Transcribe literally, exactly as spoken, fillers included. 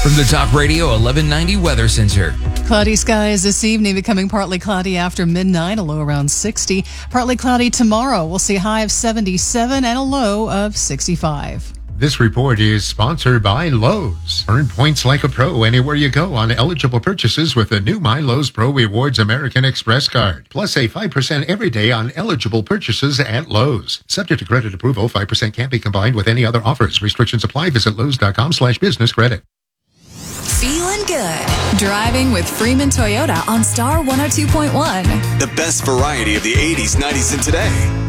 From the Talk Radio eleven ninety Weather Center. Cloudy skies this evening, becoming partly cloudy after midnight, a low around sixty. Partly cloudy tomorrow. We'll see a high of seventy-seven and a low of sixty-five. This report is sponsored by Lowe's. Earn points like a pro anywhere you go on eligible purchases with the new My Lowe's Pro Rewards American Express card. Plus a five percent every day on eligible purchases at Lowe's. Subject to credit approval, five percent can't be combined with any other offers. Restrictions apply. Visit Lowe's.com slash business credit. Feeling good. Driving with Freeman Toyota on Star one oh two point one. The best variety of the eighties, nineties, and today.